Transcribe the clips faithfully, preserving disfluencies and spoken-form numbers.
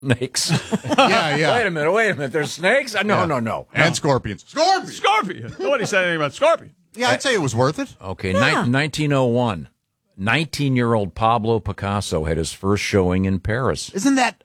Snakes. yeah, yeah. Wait a minute, wait a minute. There's snakes? No, Yeah. no, no. And scorpions. Scorpions! Scorpion. Nobody said anything about scorpion. Yeah, I'd say it was worth it. Okay, Yeah. ni- nineteen oh one. nineteen-year-old Pablo Picasso had his first showing in Paris. Isn't that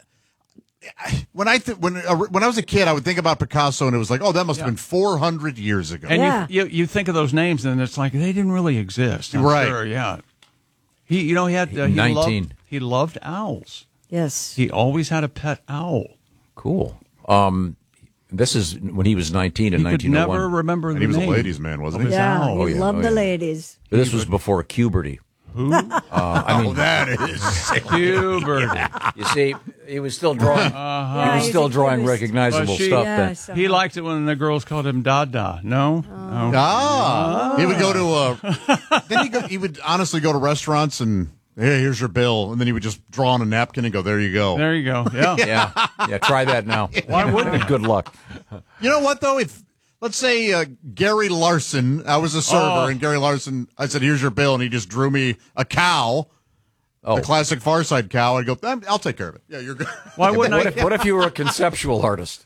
when I th- when uh, when I was a kid, I would think about Picasso, and it was like, oh, that must have been four hundred years ago. And Yeah. you, you you think of those names, and it's like they didn't really exist. I'm Right. Sure, yeah. He, you know, he had uh, he nineteen. Loved, he loved owls. Yes. He always had a pet owl. Cool. Um, this is when he was nineteen in He could nineteen oh one. never remember And the he was name a ladies' man, wasn't of he? his Yeah, owl. he Oh, yeah, loved oh, the yeah. ladies. This was before puberty. Who? Uh, I mean, Oh, that is. Puberty. you see, he was still drawing. Uh-huh. Yeah, he was he's still a drawing cubist. recognizable But she- stuff. Yeah, then. so- He liked it when the girls called him Dada. No? No. Ah, he would go to. Uh, then he go, he would honestly go to restaurants and hey, here's your bill, and then he would just draw on a napkin and go, there you go. There you go. Yeah. Yeah, yeah. Try that now. Why wouldn't he? Good luck. You know what though? If let's say uh, Gary Larson, I was a server, Oh. and Gary Larson, I said, "Here's your bill," and he just drew me a cow, Oh. a classic Far Side cow. I'd go, "I'm- "I'll take care of it." Yeah, you're good. Why wouldn't What I? if, what if you were a conceptual artist?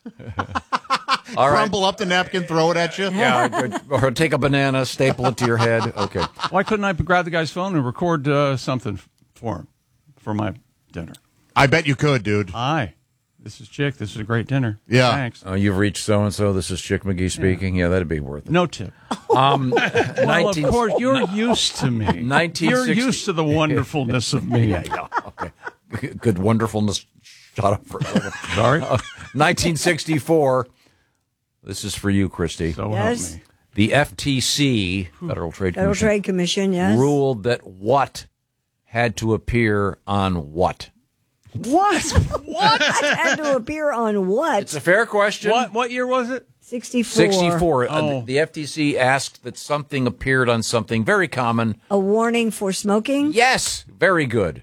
All right. Crumble up the napkin, throw it at you. Yeah, or, or take a banana, staple it to your head. Okay. Why couldn't I grab the guy's phone and record uh, something for him for my dinner? I bet you could, dude. Hi, this is Chick. This is a great dinner. Yeah. Thanks. Uh, you've reached so and so. This is Chick McGee speaking. Yeah, that'd be worth it. No tip. Um, Well, nineteen of course, you're used to me. nineteen You're sixty used to the wonderfulness of me. Yeah, yeah. Okay. Good- Good wonderfulness. Shut up for a second. Sorry. Uh, nineteen sixty-four. This is for you, Christy. So Yes. help me. The F T C, Federal Trade Federal Commission, Trade Commission, yes. ruled that what had to appear on what? What? What? Had to appear on what? It's a fair question. What? What year was it? sixty-four. sixty-four. Uh, Oh. the F T C asked that something appeared on something very common. A warning for smoking? Yes, very good.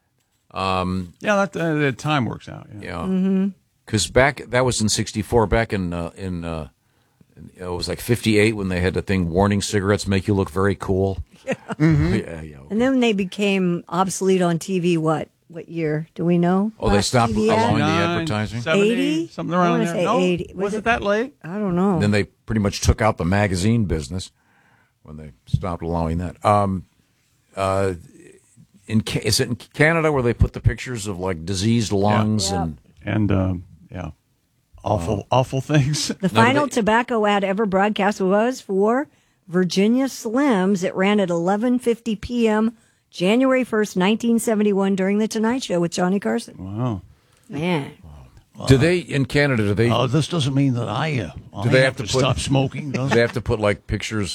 Yeah, that uh, the time works out. Yeah. Yeah, Mm-hmm. because back that was in sixty-four. Back in uh, in uh, it was like fifty-eight when they had the thing: warning cigarettes make you look very cool. Yeah, yeah. yeah. And then they became obsolete on T V, what? What year? Do we know? Oh, they Last stopped T V ad? allowing the Nine, advertising? seventy, eighty? something I around wanna there. say no, eighty. Was, Was it, it- that late? I don't know. Then they pretty much took out the magazine business when they stopped allowing that. Um, uh, in Ca- is it in Canada where they put the pictures of like diseased lungs Yeah. and And um, yeah, awful, awful things. The final they- tobacco ad ever broadcast was for Virginia Slims. It ran at eleven fifty p.m. January first, nineteen seventy-one, during The Tonight Show with Johnny Carson. Wow. Man. do they in Canada do they Oh, this doesn't mean that I, uh, I Do they have, have to to put- stop smoking. do Does they it? have to put like pictures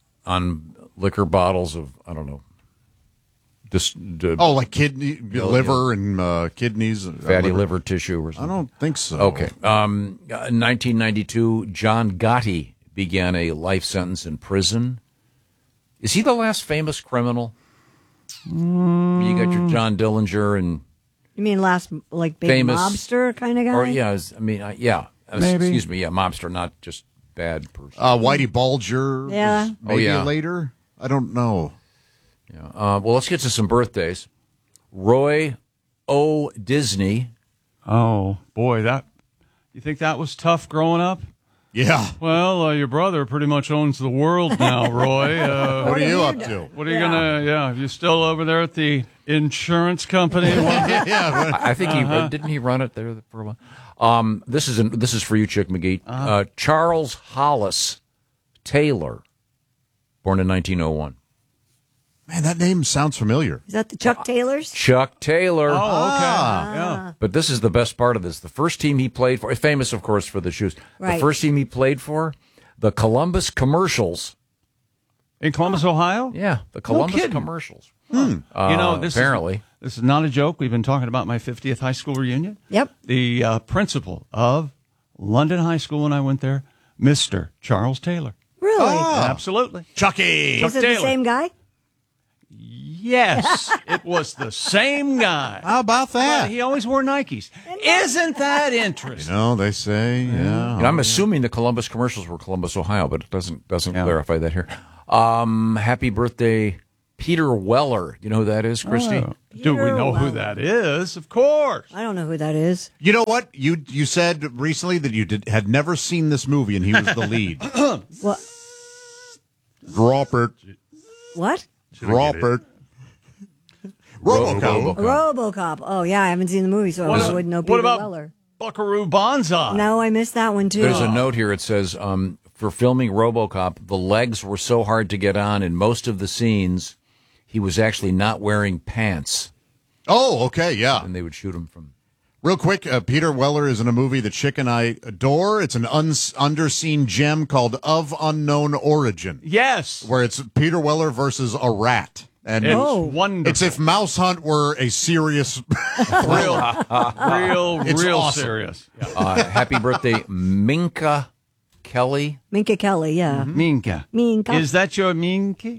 on liquor bottles of I don't know just uh, Oh, like kidney, liver, and uh, kidneys, uh, fatty liver tissue or I something? don't think so. Okay. Um, uh, in nineteen ninety-two, John Gotti began a life sentence in prison. Is he the last famous criminal? You got your John Dillinger and You mean last, like, big Famous- mobster kind of guy? or yeah, is- I mean uh, yeah, Uh, Maybe. excuse me, yeah, mobster, not just bad person. Uh, Whitey Bulger. Yeah. Was maybe Oh, yeah. later. I don't know. Yeah. Uh, well, let's get to some birthdays. Roy O. Disney. Oh boy, that you think that was tough growing up? Yeah. Well, uh, your brother pretty much owns the world now, Roy. Uh, What are you up to? what are you Yeah. gonna? Yeah, you still over there at the insurance company? yeah. I I think he Uh-huh. didn't he run it there for a while. Um, this is this is for you, Chick McGee. Uh-huh. Uh, Charles Hollis Taylor, born in nineteen oh one. Man, that name sounds familiar. Is that the Chuck Taylors? Chuck Taylor. Oh, okay. Ah. Yeah. But this is the best part of this. The first team he played for, famous, of course, for the shoes. Right. The first team he played for, the Columbus Commercials. In Columbus, Ohio? Yeah, the Columbus kidding. Commercials. you know, this apparently. is, this is not a joke. We've been talking about my fiftieth high school reunion. Yep. The uh, principal of London High School when I went there, Mister Charles Taylor. Really? Absolutely. Chucky. Chuck Is it Taylor. the same guy? Yes, it was the same guy. How about But that? he always wore Nikes. Isn't that interesting? No, they say, yeah. And I'm assuming the Columbus Commercials were Columbus, Ohio, but it doesn't doesn't clarify that here. Um, happy birthday Peter Weller. You know who that is, Christy? Oh. Do we know who that is? Of course. I don't know who that is. You know what? You you said recently that you did, had never seen this movie, and he was the lead. What? Robert. What? Robert. RoboCop. RoboCop. Oh, yeah, I haven't seen the movie, so What I is- wouldn't know what Peter about- Weller. Buckaroo Banzai. No, I missed that one, too. There's a note here. It says, um, for filming RoboCop, the legs were so hard to get on in most of the scenes, he was actually not wearing pants, Oh, okay, yeah. and they would shoot him from... Real quick, uh, Peter Weller is in a movie that Chick and I adore. It's an uns- underseen gem called Of Unknown Origin, Yes. where it's Peter Weller versus a rat. And It's Oh. wonderful. it's if Mouse Hunt were a serious real, real, It's real awesome. serious. Yeah. Uh, happy birthday, Minka Kelly. Minka Kelly, yeah. Minka. Minka. Is that your Minky?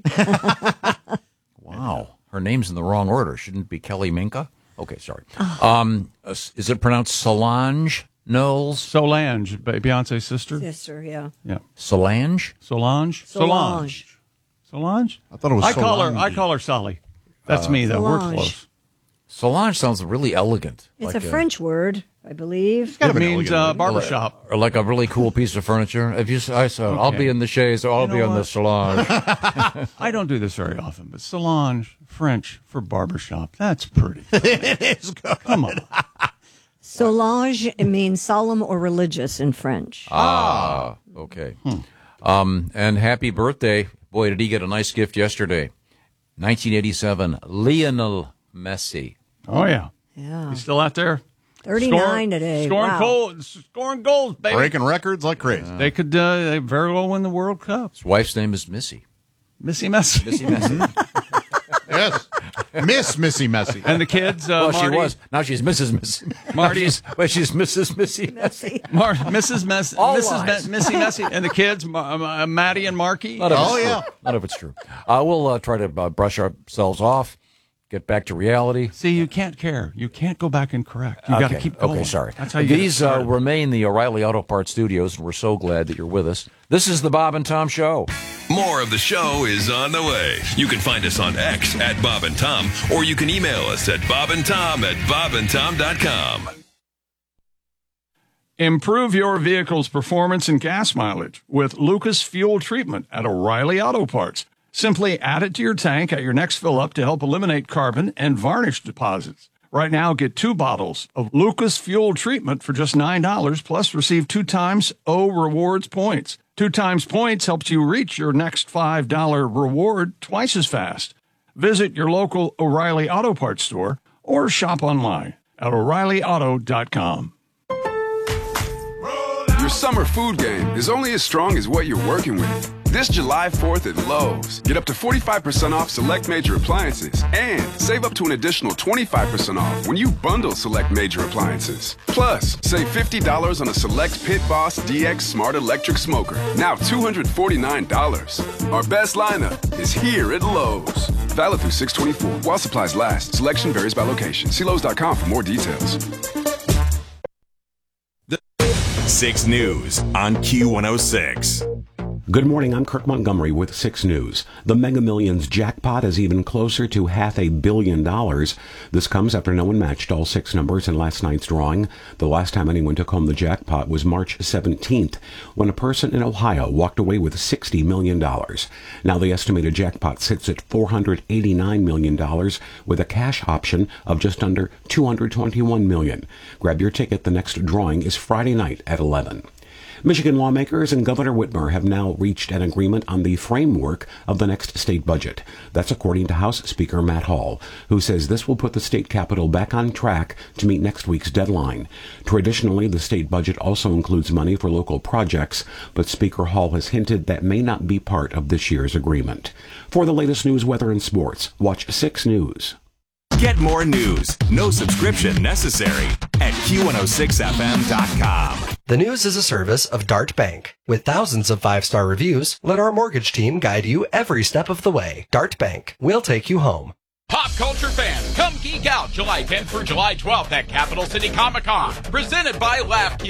Wow. Her name's in the wrong order. Shouldn't it be Kelly Minka? Okay, sorry. Um, uh, is it pronounced Solange Knowles? Solange, Be- Beyonce's sister. Sister, yeah. Yeah. Solange? Solange. Solange. Solange. I thought it was I call her. I Solange. call her Sally. That's me, though. We're Solange. close. Solange sounds really elegant. It's like a French word, I believe. Kind It of an means elegant uh, word. barbershop. Or like a really cool piece of furniture. If you, I saw, I'll Okay. be in the chaise or I'll You know be on the what? Solange. I don't do this very often, but Solange, French for barbershop. That's pretty. Come on. Solange it means solemn or religious in French. Ah, okay. Um, and happy birthday. Boy, did he get a nice gift yesterday. nineteen eighty-seven, Lionel Messi. Oh, yeah. Yeah. He's still out there. thirty-nine Scoring- today. Scoring, Wow. goals, scoring goals, baby. breaking records like crazy. They could uh, they very well win the World Cup. His wife's name is Missy. Missy Messi. Missy Messi. Yes. Miss Missy Messy. And the kids, uh, well, she Marty, was. Now she's Missus Missy. Marty. She's, well, she's Missus Missy. Messy. Mar- Missus Mess- All Missus lies. Me- Missy Messi, and the kids, Ma- uh, Maddie and Marky. None of Oh, it's yeah. true. None of it's true. Uh, we'll uh, try to uh, brush ourselves off, get back to reality. See, you can't care. You can't go back and correct. You got to Okay, keep going. Okay, sorry. That's how you get These uh, started. remain the O'Reilly Auto Parts studios, and we're so glad that you're with us. This is the Bob and Tom Show. More of the show is on the way. You can find us on X at Bob and Tom, or you can email us at bobandtom at bobandtom dot com. Improve your vehicle's performance and gas mileage with Lucas Fuel Treatment at O'Reilly Auto Parts. Simply add it to your tank at your next fill up to help eliminate carbon and varnish deposits. Right now, get two bottles of Lucas Fuel Treatment for just nine dollars, plus receive two times O Rewards points. Two times points helps you reach your next five dollar reward twice as fast. Visit your local O'Reilly Auto Parts store or shop online at O'Reilly Auto dot com. Your summer food game is only as strong as what you're working with. This July fourth at Lowe's, get up to forty-five percent off select major appliances and save up to an additional twenty-five percent off when you bundle select major appliances. Plus, save fifty dollars on a select Pit Boss D X Smart Electric Smoker, now two hundred forty-nine dollars. Our best lineup is here at Lowe's. Valid through six twenty-four while supplies last. Selection varies by location. See Lowe's dot com for more details. six News on Q one oh six. Good morning, I'm Kirk Montgomery with six News. The Mega Millions jackpot is even closer to half a billion dollars. This comes after no one matched all six numbers in last night's drawing. The last time anyone took home the jackpot was March seventeenth, when a person in Ohio walked away with sixty million dollars. Now the estimated jackpot sits at four hundred eighty-nine million dollars, with a cash option of just under two hundred twenty-one million dollars. Grab your ticket. The next drawing is Friday night at eleven. Michigan lawmakers and Governor Whitmer have now reached an agreement on the framework of the next state budget. That's according to House Speaker Matt Hall, who says this will put the state capitol back on track to meet next week's deadline. Traditionally, the state budget also includes money for local projects, but Speaker Hall has hinted that may not be part of this year's agreement. For the latest news, weather, and sports, watch six News. Get more news, no subscription necessary, at Q one oh six F M dot com. The News is a service of Dart Bank. With thousands of five-star reviews, let our mortgage team guide you every step of the way. Dart Bank. We'll take you home. Pop culture fans, come geek out July tenth through July twelfth at Capital City Comic Con, presented by LaughQ.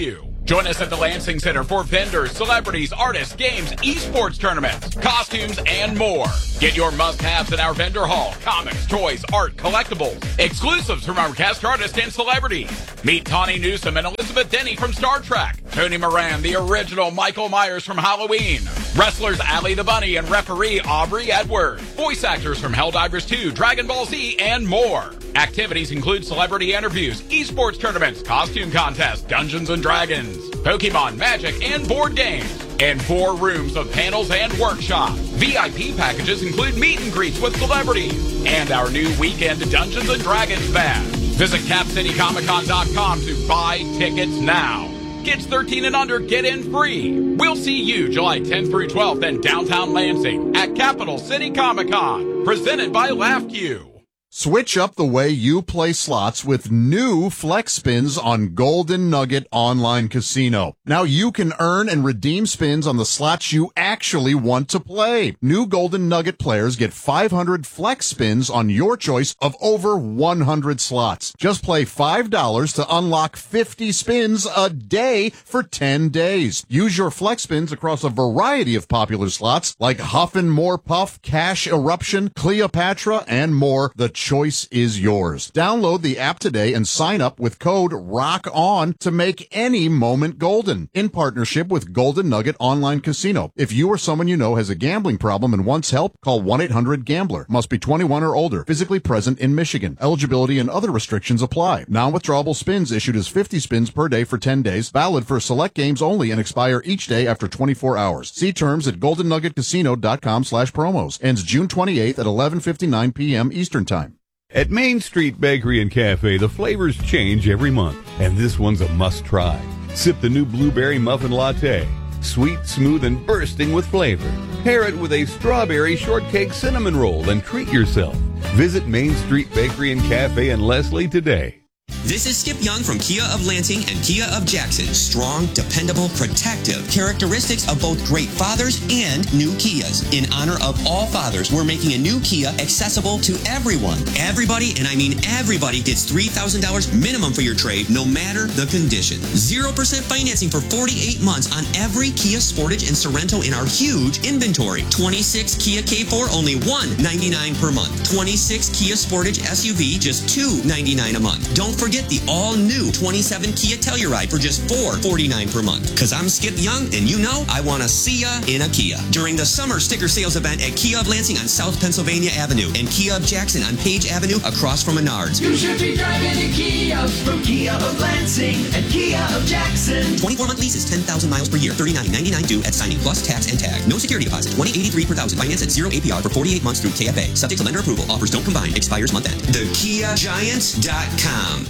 Join us at the Lansing Center for vendors, celebrities, artists, games, esports tournaments, costumes, and more. Get your must-haves in our vendor hall. Comics, toys, art, collectibles, exclusives from our guest artists and celebrities. Meet Tawny Newsome and Elizabeth Denny from Star Trek. Tony Moran, the original Michael Myers from Halloween. Wrestlers Allie the Bunny and referee Aubrey Edwards. Voice actors from Helldivers two, Dragon Ball Z, and more. Activities include celebrity interviews, esports tournaments, costume contests, Dungeons and Dragons, Pokemon, Magic, and board games. And four rooms of panels and workshops. V I P packages include meet and greets with celebrities. And our new weekend Dungeons and Dragons bash. Visit cap city comic con dot com to buy tickets now. Kids thirteen and under get in free. We'll see you July tenth through twelfth in downtown Lansing at Capital City Comic Con. Presented by LaughQ. Switch up the way you play slots with new Flex Spins on Golden Nugget Online Casino. Now you can earn and redeem spins on the slots you actually want to play. New Golden Nugget players get five hundred Flex Spins on your choice of over one hundred slots. Just play five dollars to unlock fifty spins a day for ten days. Use your Flex Spins across a variety of popular slots like Huff and More Puff, Cash Eruption, Cleopatra, and more. The choice is yours. Download the app today and sign up with code ROCKON to make any moment golden. In partnership with Golden Nugget Online Casino. If you or someone you know has a gambling problem and wants help, call one eight hundred gambler. Must be twenty-one or older. Physically present in Michigan. Eligibility and other restrictions apply. Non-withdrawable spins issued as fifty spins per day for ten days. Valid for select games only and expire each day after twenty-four hours. See terms at golden nugget casino dot com slash promos. Ends June twenty-eighth at eleven fifty-nine p.m. Eastern Time. At Main Street Bakery and Cafe, the flavors change every month, and this one's a must-try. Sip the new blueberry muffin latte. Sweet, smooth, and bursting with flavor. Pair it with a strawberry shortcake cinnamon roll and treat yourself. Visit Main Street Bakery and Cafe in Leslie today. This is Skip Young from Kia of Lansing and Kia of Jackson. Strong, dependable, protective. Characteristics of both great fathers and new Kias. In honor of all fathers, we're making a new Kia accessible to everyone. Everybody, and I mean everybody, gets three thousand dollars minimum for your trade, no matter the condition. zero percent financing for forty-eight months on every Kia Sportage and Sorento in our huge inventory. twenty-six Kia K four, only one hundred ninety-nine dollars per month. twenty-six Kia Sportage S U V, just two hundred ninety-nine dollars a month. Don't forget the all-new twenty-seven Kia Telluride for just four hundred forty-nine dollars per month. Because I'm Skip Young, and you know I want to see ya in a Kia. During the summer sticker sales event at Kia of Lansing on South Pennsylvania Avenue and Kia of Jackson on Page Avenue across from Menards. You should be driving a Kia from Kia of Lansing and Kia of Jackson. twenty-four month lease is ten thousand miles per year. thirty-nine ninety-nine due at signing plus tax and tag. No security deposit. twenty eighty-three per thousand. Finance at zero A P R for forty-eight months through K F A. Subject to lender approval. Offers don't combine. Expires month end. the kia giants dot com.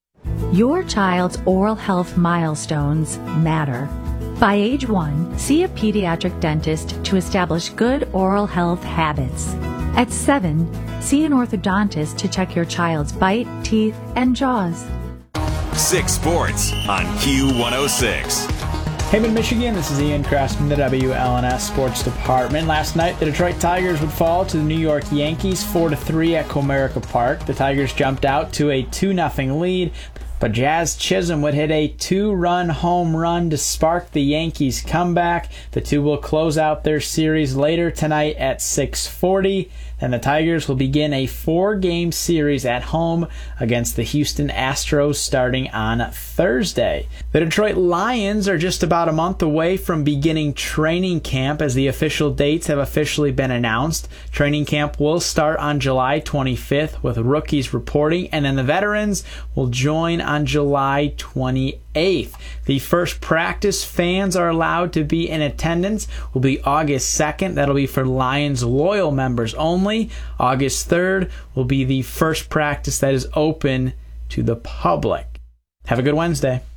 Your child's oral health milestones matter. By age one, see a pediatric dentist to establish good oral health habits. At seven, see an orthodontist to check your child's bite, teeth, and jaws. Six Sports on Q one oh six. Hey, Mid-Michigan, this is Ian Cross from the W L N S Sports Department. Last night, the Detroit Tigers would fall to the New York Yankees four to three at Comerica Park. The Tigers jumped out to a two nothing lead, but Jazz Chisholm would hit a two-run home run to spark the Yankees' comeback. The two will close out their series later tonight at six forty. Then the Tigers will begin a four-game series at home against the Houston Astros starting on Thursday. The Detroit Lions are just about a month away from beginning training camp as the official dates have officially been announced. Training camp will start on July twenty-fifth with rookies reporting, and then the veterans will join on July twenty-eighth. The first practice fans are allowed to be in attendance will be August second. That'll be for Lions loyal members only. August third will be the first practice that is open to the public. Have a good Wednesday.